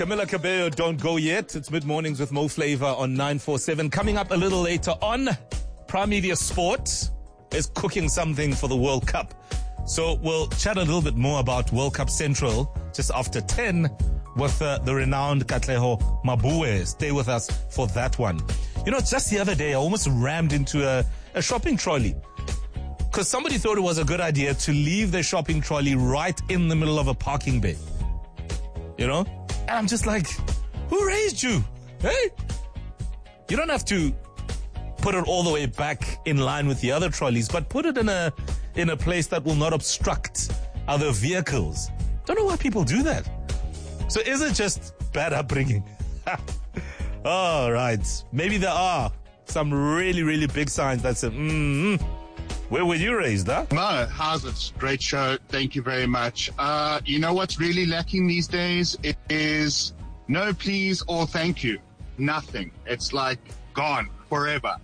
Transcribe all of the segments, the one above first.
Camila Cabello, don't go yet. It's mid-mornings with Mo Flavor on 947. Coming up a little later on, Prime Media Sport is cooking something for the World Cup. So we'll chat a little bit more about World Cup Central just after 10 with the renowned Katleho Mabue. Stay with us for that one. You know, just the other day, I almost rammed into a shopping trolley because somebody thought it was a good idea to leave their shopping trolley right in the middle of a parking bay. You know? And I'm just like, who raised you? Hey? You don't have to put it all the way back in line with the other trolleys, but put it in a place that will not obstruct other vehicles. Don't know why people do that. So is it just bad upbringing? All right. Maybe there are some really, really big signs that say, where were you raised, huh? No, how's it? Great show. Thank you very much. You know what's really lacking these days? It is no please or thank you. Nothing. It's like gone forever.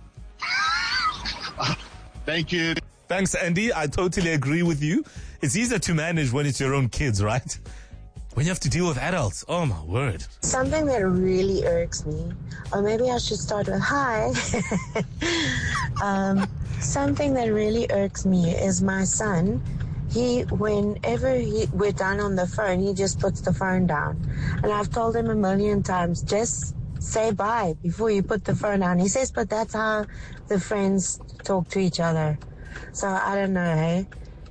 Thank you. Thanks, Andy. I totally agree with you. It's easier to manage when it's your own kids, right? When you have to deal with adults. Oh, my word. Something that really irks me, or maybe I should start with hi. Something that really irks me is my son. Whenever we're done on the phone, he just puts the phone down. And I've told him a million times, just say bye before you put the phone down. He says, but that's how the friends talk to each other. So I don't know, hey?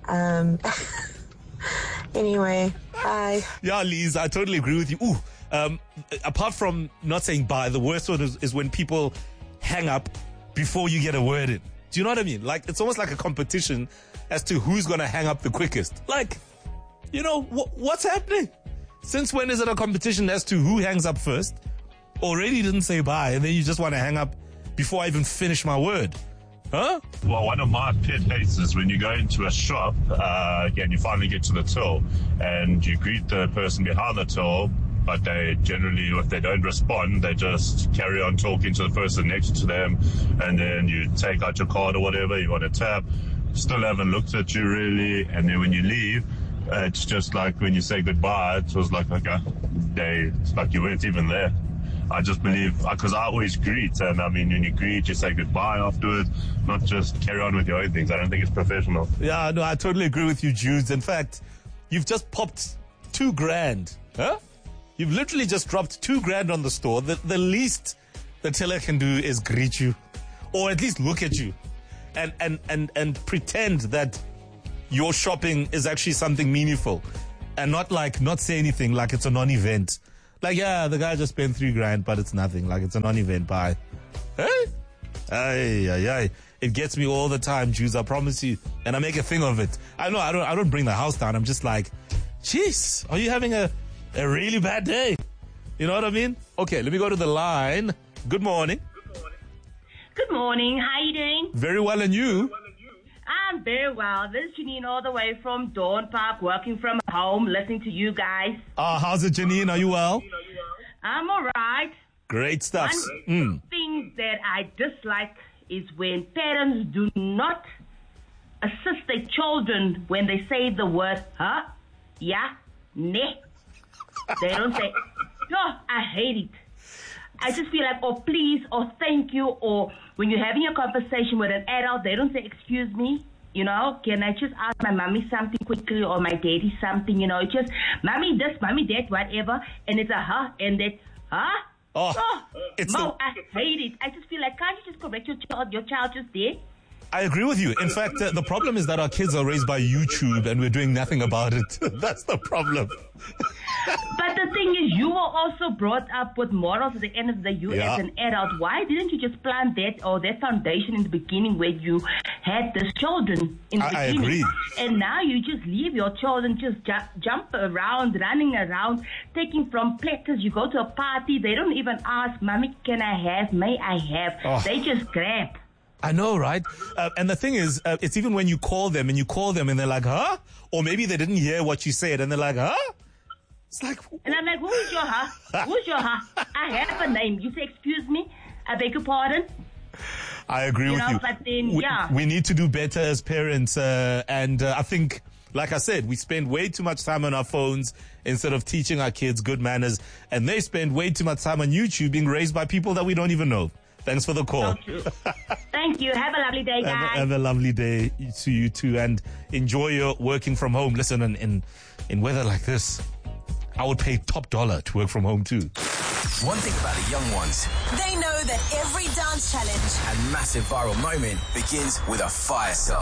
Anyway, bye. Yeah, Liz, I totally agree with you. Apart from not saying bye, the worst one is when people hang up before you get a word in. Do you know what I mean? Like, it's almost like a competition as to who's going to hang up the quickest. Like, you know, what's happening? Since when is it a competition as to who hangs up first? Already didn't say bye, and then you just want to hang up before I even finish my word. Huh? Well, one of my pet hates is when you go into a shop, and you finally get to the till, and you greet the person behind the till, but they generally, if they don't respond, they just carry on talking to the person next to them, and then you take out your card or whatever, you want to tap, still haven't looked at you really, and then when you leave, it's just like when you say goodbye, it was like, okay, it's like you weren't even there. I just believe, because I always greet, and I mean, when you greet, you say goodbye afterwards, not just carry on with your own things. I don't think it's professional. Yeah, no, I totally agree with you, Judes. In fact, you've just popped $2,000, huh? You've literally just dropped $2,000 on the store. The least the teller can do is greet you, or at least look at you, and pretend that your shopping is actually something meaningful, and not say anything like it's a non-event. Like, yeah, the guy just spent $3,000, but it's nothing. Like, it's a non-event. Bye. Hey? Ay. It gets me all the time, Jews, I promise you. And I make a thing of it. I know, I don't bring the house down. I'm just like, jeez, are you having a really bad day? You know what I mean? Okay, let me go to the line. Good morning. Good morning. How are you doing? Very well, and you? I'm very well. This is Janine all the way from Dawn Park, working from home, listening to you guys. How's it, Janine? Are you well? I'm all right. Great stuff. One thing that I dislike is when parents do not assist their children when they say the word, huh, yeah, ne. They don't say, no, I hate it. I just feel like, oh, please, or thank you, or when you're having a conversation with an adult, they don't say, excuse me, you know, can I just ask my mommy something quickly, or my daddy something, you know, it's just, mommy this, mommy that, whatever, and it's a huh, and that, huh? I hate it. I just feel like, can't you just correct your child just there? I agree with you. In fact, the problem is that our kids are raised by YouTube and we're doing nothing about it. That's the problem. But the thing is, you were also brought up with morals at the end of the day as an adult. Why didn't you just plant that foundation in the beginning where you had the children in the beginning? I agree. And now you just leave your children just jump around, running around, taking from platters. You go to a party, they don't even ask, Mommy, can I have? May I have? Oh. They just grab. I know, right? And the thing is, it's even when you call them and they're like, huh? Or maybe they didn't hear what you said and they're like, huh? It's like, and I'm like, who's your huh? Who's your huh? I have a name. You say, excuse me? I beg your pardon? I agree with you. But then, we need to do better as parents. And I think like I said, we spend way too much time on our phones instead of teaching our kids good manners. And they spend way too much time on YouTube being raised by people that we don't even know. Thanks for the call. So true. Thank you. Have a lovely day, guys. Have a lovely day to you too, and enjoy your working from home. Listen, in weather like this, I would pay top dollar to work from home too. One thing about the young ones, they know that every dance challenge and massive viral moment begins with a fire song.